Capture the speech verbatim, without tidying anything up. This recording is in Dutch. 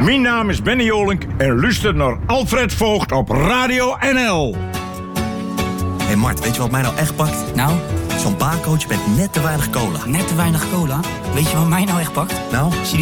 Mijn naam is Benny Jolink en luister naar Alfred Voogd op Radio N L. Hé hey Mart, weet je wat mij nou echt pakt? Nou? Zo'n baarcoach met net te weinig cola. Net te weinig cola? Weet je wat mij nou echt pakt? Nou? Zie